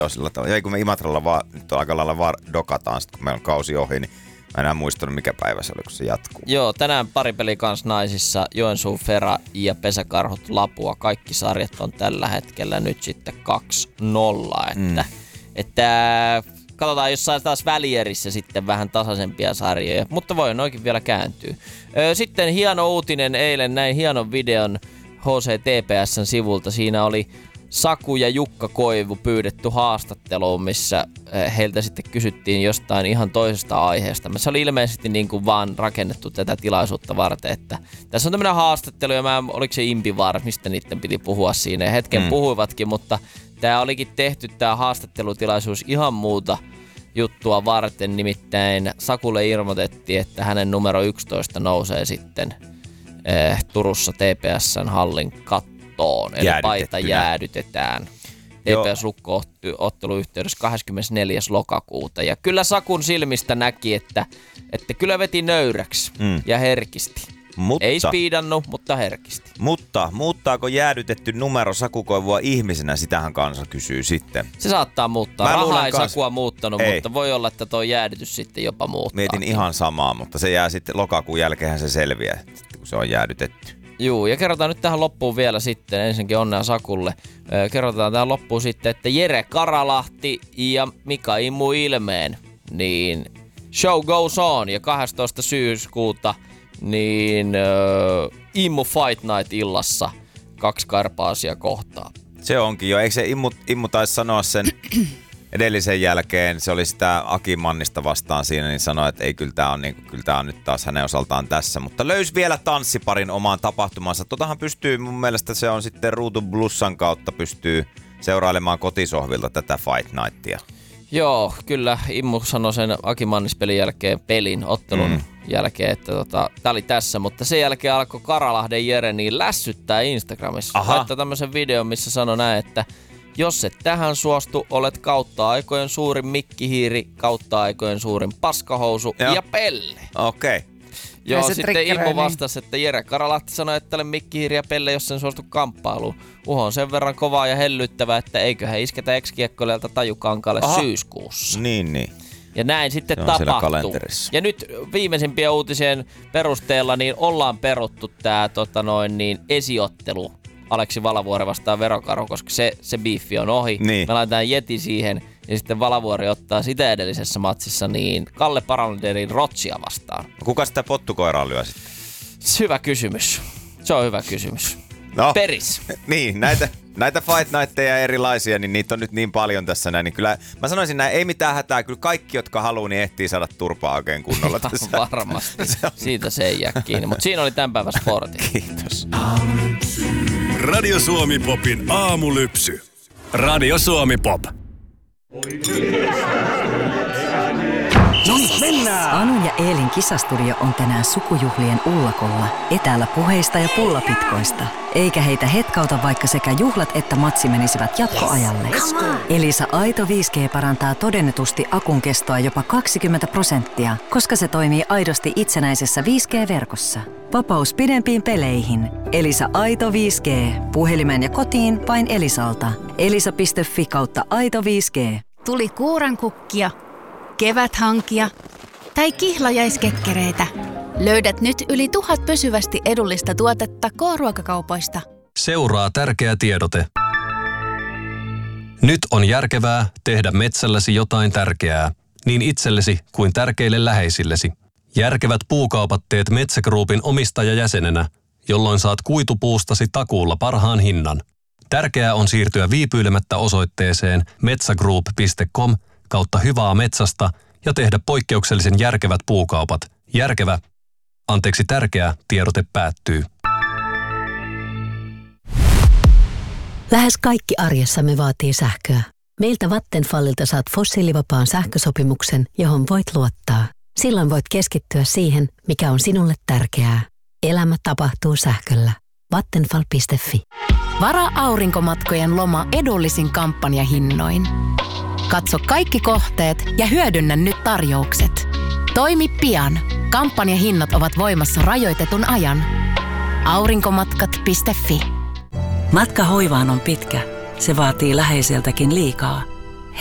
Ja kun me Imatralla vaan, nyt on aika lailla vaan dokataan, sit kun meillä on kausi ohi, niin mä enää muistanut mikä päivä se oli, kun se jatkuu. Joo, tänään pari peli kans naisissa, Joensuu Fera ja Pesäkarhut Lapua. Kaikki sarjat on tällä hetkellä nyt sitten 2-0, että katsotaan, jos saa taas välierissä sitten vähän tasaisempia sarjoja, mutta voi noikin vielä kääntyy. Sitten hieno uutinen eilen, näin hienon videon HCTPS:n sivulta. Siinä oli Saku ja Jukka Koivu pyydetty haastatteluun, missä heiltä sitten kysyttiin jostain ihan toisesta aiheesta. Se oli ilmeisesti niin kuin vaan rakennettu tätä tilaisuutta varten, että tässä on tämmöinen haastattelu ja oliko se Impivaara, mistä niiden piti puhua siinä. Ja hetken puhuivatkin, mutta tämä olikin tehty tämä haastattelutilaisuus ihan muuta juttua varten. Nimittäin Sakulle ilmoitettiin, että hänen numero 11 nousee sitten Turussa TPS:n hallin kattoon. Eli paita jäädytetään. TPS-Lukko-ottelu yhteydessä 24. lokakuuta. Ja kyllä Sakun silmistä näki, että kyllä veti nöyräksi ja herkisti. Ei spiidannut, mutta herkisti. Mutta muuttaako jäädytetty numero Saku Koivua ihmisenä? Sitähän kansa kysyy sitten. Se saattaa muuttaa. Raha ei Sakua muuttanut, mutta voi olla, että tuo jäädytys sitten jopa muuttaa. Mietin ihan samaa, mutta se jää sitten lokakuun jälkeen se selviää, kun se on jäädytetty. Juu, ja kerrotaan nyt tähän loppuun vielä sitten, ensinnäkin onnea Sakulle. Kerrotaan tähän loppuun sitten, että Jere Karalahti ja Mika Immu Ilmeen, niin show goes on. Ja 12. syyskuuta niin Immu Fight Night illassa 2 Karpaasia kohtaa. Se onkin jo. Eikö se Immu taisi sanoa sen edellisen jälkeen, se oli sitä Aki Mannista vastaan siinä, niin sanoi, että ei, kyllä tää on nyt taas hänen osaltaan tässä. Mutta löysi vielä tanssiparin omaan tapahtumansa. Totahan pystyy, mun mielestä se on sitten Ruutu Blussan kautta pystyy seurailemaan kotisohvilta tätä Fight Nightia. Joo, kyllä Immu sanoi sen Aki Mannis-pelin jälkeen, ottelun jälkeen, että tää oli tässä, mutta sen jälkeen alkoi Karalahden Jere niin lässyttää Instagramissa. Laittaa tämmöisen videon, missä sanoi näin, että jos et tähän suostu, olet kautta aikojen suurin mikkihiiri, kautta aikojen suurin paskahousu ja pelle. Okei. Okay. Joo, sitten Immu vastasi, että Jere Karalahti sanoi, että ole mikkihiiri ja pelle, jos sen suostu kamppailuun. Uho on sen verran kovaa ja hellyttävää, että eiköhän isketä ex-kiekkoilijalta Tajukankaalle syyskuussa. Niin. Ja näin sitten tapahtuu. Ja nyt viimeisimpien uutisien perusteella niin ollaan peruttu tää esiottelu Aleksi Valavuori vastaan Verokarhu, koska se biifi on ohi. Niin. Me laitetaan Jeti siihen ja sitten Valavuori ottaa sitä edellisessä matsissa niin Kalle Paranderin Rotsia vastaan. Kuka sitä pottukoiraa lyö sitten? Hyvä kysymys. Se on hyvä kysymys. No, Peris. Niin, näitä Fight Nightteja erilaisia, niin niitä on nyt niin paljon tässä näin. Niin kyllä mä sanoisin näin, ei mitään hätää. Kyllä kaikki, jotka haluaa, niin ehtii saada turpaa oikein kunnolla tässä. Varmasti. Siitä se ei jää kiinni. Mutta siinä oli tämän päivän sportti. Kiitos. Radio Suomi Popin aamulypsy. Radio Suomi Pop. No niin, mennään! Anun ja Eelin kisastudio on tänään sukujuhlien ullakolla, etäällä puheista ja pullapitkoista. Eikä heitä hetkauta, vaikka sekä juhlat että matsi menisivät jatkoajalle. Elisa Aito 5G parantaa todennetusti akun kestoa jopa 20%, koska se toimii aidosti itsenäisessä 5G-verkossa. Vapaus pidempiin peleihin. Elisa Aito 5G. Puhelimeen ja kotiin vain Elisalta. elisa.fi/Aito 5G. Tuli kuurankukkia, keväthankia tai kihlajaiskekkereitä. Löydät nyt yli 1000 pysyvästi edullista tuotetta K-ruokakaupoista. Seuraa tärkeä tiedote. Nyt on järkevää tehdä metsälläsi jotain tärkeää, niin itsellesi kuin tärkeille läheisillesi. Järkevät puukaupat teet Metsä Groupin omistajajäsenenä, jolloin saat kuitupuustasi takuulla parhaan hinnan. Tärkeää on siirtyä viipyilemättä osoitteeseen metsagroup.com/hyvää metsästä ja tehdä poikkeuksellisen järkevät puukaupat. Tärkeä tiedote päättyy. Lähes kaikki arjessamme vaatii sähköä. Meiltä Vattenfallilta saat fossiilivapaan sähkösopimuksen, johon voit luottaa. Silloin voit keskittyä siihen, mikä on sinulle tärkeää. Elämä tapahtuu sähköllä. Vattenfall.fi. Varaa aurinkomatkojen loma edullisin kampanjahinnoin. Katso kaikki kohteet ja hyödynnä nyt tarjoukset. Toimi pian. Kampanjahinnat ovat voimassa rajoitetun ajan. Aurinkomatkat.fi. Matka hoivaan on pitkä. Se vaatii läheiseltäkin liikaa.